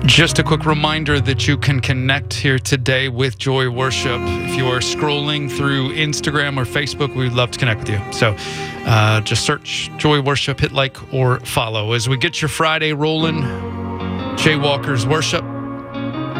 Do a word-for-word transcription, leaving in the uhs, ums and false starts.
Just a quick reminder that you can connect here today with Joy Worship. If you are scrolling through Instagram or Facebook, we'd love to connect with you. So uh, just search Joy Worship, hit like or follow. As we get your Friday rolling, Jay Walker's Worship.